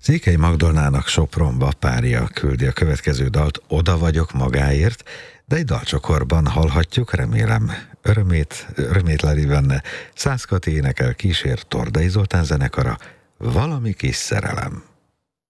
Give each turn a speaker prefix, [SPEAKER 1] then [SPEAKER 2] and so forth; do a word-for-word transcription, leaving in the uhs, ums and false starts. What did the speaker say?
[SPEAKER 1] Székely Magdolnának Sopronba párja küldi a következő dalt, Oda vagyok magáért, de egy dalcsokorban hallhatjuk, remélem örömét, örömét leli benne. Szász Kati énekel, kísér Tordai Zoltán zenekara, Valami kis szerelem.